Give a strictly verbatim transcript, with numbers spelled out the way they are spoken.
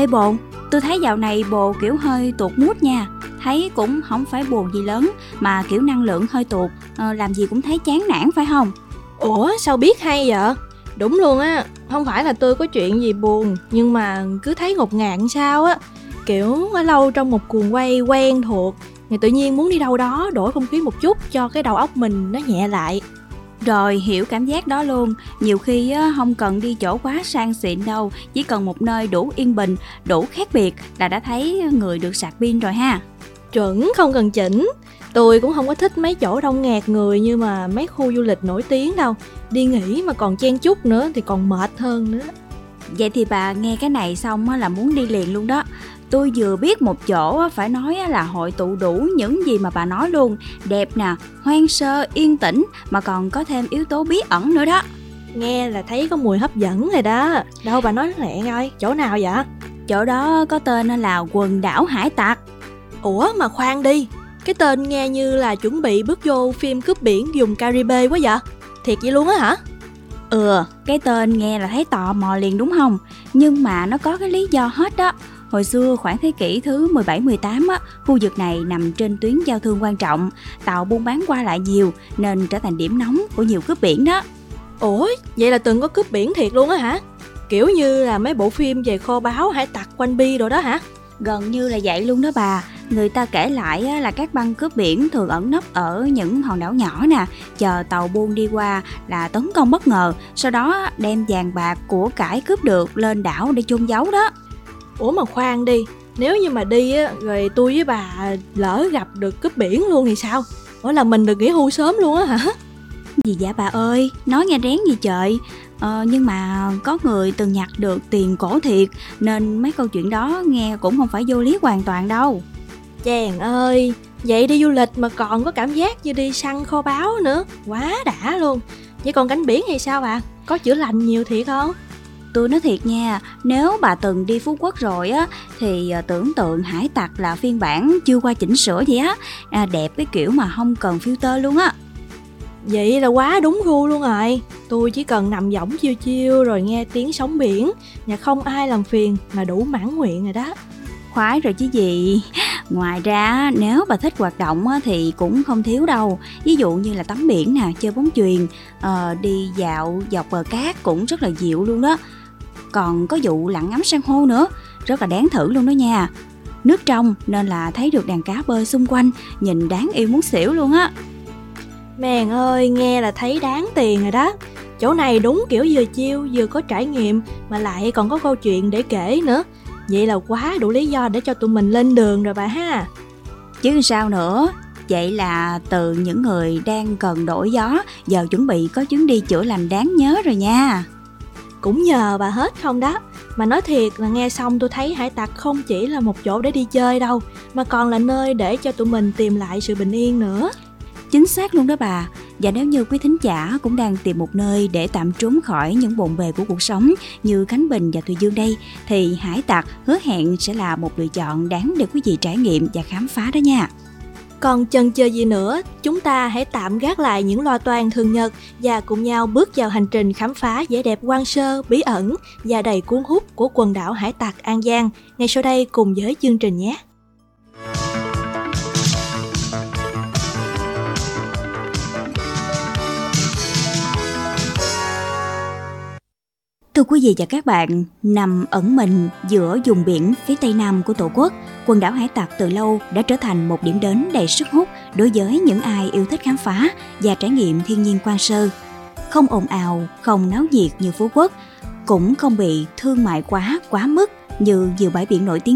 Ê bồ, tôi thấy dạo này bồ kiểu hơi tuột mood nha. Thấy cũng không phải buồn gì lớn, mà kiểu năng lượng hơi tuột, ờ, làm gì cũng thấy chán nản phải không? Ủa sao biết hay vậy? Đúng luôn á, không phải là tôi có chuyện gì buồn, nhưng mà cứ thấy ngột ngạt sao á. Kiểu ở lâu trong một guồng quay quen thuộc, thì tự nhiên muốn đi đâu đó đổi không khí một chút cho cái đầu óc mình nó nhẹ lại. Rồi hiểu cảm giác đó luôn. Nhiều khi á, không cần đi chỗ quá sang xịn đâu, chỉ cần một nơi đủ yên bình, đủ khác biệt là đã thấy người được sạc pin rồi ha. Chuẩn, không cần chỉnh. Tôi cũng không có thích mấy chỗ đông nghẹt người như mà mấy khu du lịch nổi tiếng đâu. Đi nghỉ mà còn chen chúc nữa thì còn mệt hơn nữa. Vậy thì bà nghe cái này xong á, là muốn đi liền luôn đó. Tôi vừa biết một chỗ á, phải nói á, là hội tụ đủ những gì mà bà nói luôn. Đẹp nè, hoang sơ, yên tĩnh, mà còn có thêm yếu tố bí ẩn nữa đó. Nghe là thấy có mùi hấp dẫn rồi đó. Đâu bà nói lẹ coi, chỗ nào vậy? Chỗ đó có tên là quần đảo Hải Tặc. Ủa mà khoan đi, cái tên nghe như là chuẩn bị bước vô phim cướp biển vùng Caribe quá vậy. Thiệt vậy luôn á hả? Ừ, cái tên nghe là thấy tò mò liền đúng không? Nhưng mà nó có cái lý do hết đó. Hồi xưa khoảng thế kỷ thứ mười bảy mười tám á, khu vực này nằm trên tuyến giao thương quan trọng, tàu buôn bán qua lại nhiều nên trở thành điểm nóng của nhiều cướp biển đó. Ủa, vậy là từng có cướp biển thiệt luôn á hả? Kiểu như là mấy bộ phim về kho báu hải tặc One Piece đồ đó hả? Gần như là vậy luôn đó bà. Người ta kể lại á, là các băng cướp biển thường ẩn nấp ở những hòn đảo nhỏ nè, chờ tàu buôn đi qua là tấn công bất ngờ, sau đó đem vàng bạc của cải cướp được lên đảo để chôn giấu đó. Ủa mà khoan đi, nếu như mà đi á, rồi tôi với bà lỡ gặp được cướp biển luôn thì sao? Ủa là mình được nghỉ hưu sớm luôn á hả? Gì dạ bà ơi, nói nghe rén gì trời. Ờ, nhưng mà có người từng nhặt được tiền cổ thiệt, nên mấy câu chuyện đó nghe cũng không phải vô lý hoàn toàn đâu. Chàng ơi, vậy đi du lịch mà còn có cảm giác như đi săn kho báu nữa, quá đã luôn. Vậy còn cảnh biển thì sao bà? Có chữa lành nhiều thiệt không? Tôi nói thiệt nha, nếu bà từng đi Phú Quốc rồi á, thì tưởng tượng hải tặc là phiên bản chưa qua chỉnh sửa vậy á, à, đẹp cái kiểu mà không cần filter luôn á. Vậy là quá đúng gu luôn rồi. Tôi chỉ cần nằm võng chiêu chiêu rồi nghe tiếng sóng biển, và không ai làm phiền là đủ mãn nguyện rồi đó. Khoái rồi chứ gì. Ngoài ra nếu bà thích hoạt động thì cũng không thiếu đâu. Ví dụ như là tắm biển nè, chơi bóng chuyền, ờ, đi dạo dọc bờ cát cũng rất là dịu luôn đó. Còn có vụ lặn ngắm san hô nữa, rất là đáng thử luôn đó nha. Nước trong nên là thấy được đàn cá bơi xung quanh, nhìn đáng yêu muốn xỉu luôn á. Mèn ơi, nghe là thấy đáng tiền rồi đó. Chỗ này đúng kiểu vừa chill vừa có trải nghiệm, mà lại còn có câu chuyện để kể nữa. Vậy là quá đủ lý do để cho tụi mình lên đường rồi bà ha. Chứ sao nữa. Vậy là từ những người đang cần đổi gió, giờ chuẩn bị có chuyến đi chữa lành đáng nhớ rồi nha. Cũng nhờ bà hết không đó. Mà nói thiệt là nghe xong tôi thấy hải tặc không chỉ là một chỗ để đi chơi đâu, mà còn là nơi để cho tụi mình tìm lại sự bình yên nữa. Chính xác luôn đó bà. Và nếu như quý thính giả cũng đang tìm một nơi để tạm trốn khỏi những bộn bề của cuộc sống như Khánh Bình và Thùy Dương đây, thì hải tặc hứa hẹn sẽ là một lựa chọn đáng để quý vị trải nghiệm và khám phá đó nha. Còn chần chờ gì nữa, chúng ta hãy tạm gác lại những lo toan thường nhật và cùng nhau bước vào hành trình khám phá vẻ đẹp hoang sơ, bí ẩn và đầy cuốn hút của quần đảo hải tặc An Giang ngay sau đây cùng với chương trình nhé. Thưa quý vị và các bạn, nằm ẩn mình giữa vùng biển phía tây nam của Tổ quốc, quần đảo hải tặc từ lâu đã trở thành một điểm đến đầy sức hút đối với những ai yêu thích khám phá và trải nghiệm thiên nhiên hoang sơ. Không ồn ào, không náo nhiệt như Phú Quốc, cũng không bị thương mại quá quá mức như nhiều bãi biển nổi tiếng